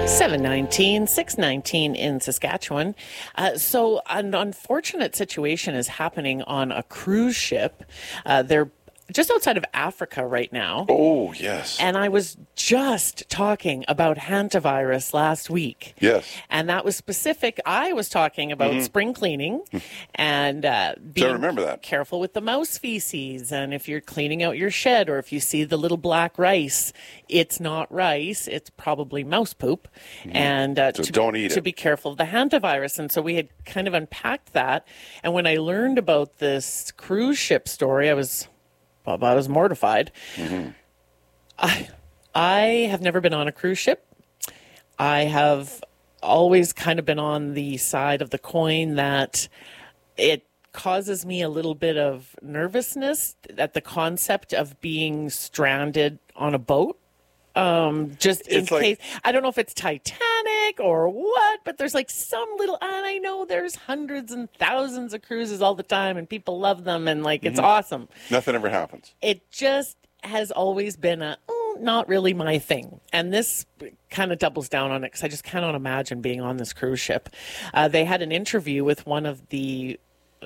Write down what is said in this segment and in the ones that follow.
719, 619 in Saskatchewan. So an unfortunate situation is happening on a cruise ship. They're just outside of Africa right now. Oh, yes. And I was just talking about hantavirus last week. Yes. And that was specific. I was talking about spring cleaning and being remember that. careful with the mouse feces. And if you're cleaning out your shed or if you see the little black rice, it's not rice. It's probably mouse poop. And So don't eat to it. be careful of the hantavirus. And so we had kind of unpacked that. And when I learned about this cruise ship story, I was mortified. I have never been on a cruise ship. I have always kind of been on the side of the coin that it causes me a little bit of nervousness at the concept of being stranded on a boat. Just in case, I don't know if it's Titanic or what, but there's like some little, and I know there's hundreds and thousands of cruises all the time and people love them and like, it's awesome. Nothing ever happens. It just has always been not really my thing. And this kind of doubles down on it because I just cannot imagine being on this cruise ship. They had an interview with one of the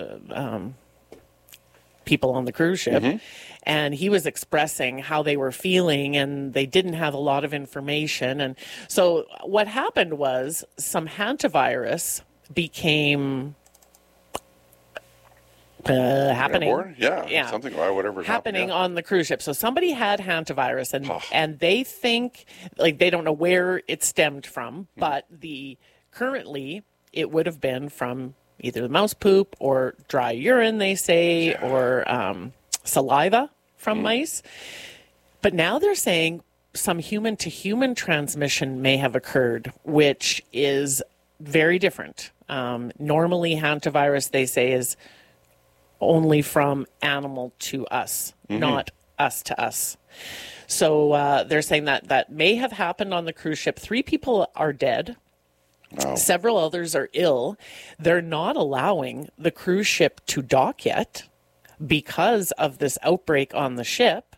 people on the cruise ship, and he was expressing how they were feeling and they didn't have a lot of information. And so what happened was some hantavirus became happening. Airborne? Yeah. Something, whatever. Happening on the cruise ship. So somebody had hantavirus and they think, like, they don't know where it stemmed from, but currently it would have been from either the mouse poop or dry urine, they say, or saliva from mice. But now they're saying some human-to-human transmission may have occurred, which is very different. Normally, hantavirus, they say, is only from animal to us, not us to us. So they're saying that may have happened on the cruise ship. 3 people are dead. Wow. Several others are ill. They're not allowing the cruise ship to dock yet because of this outbreak on the ship.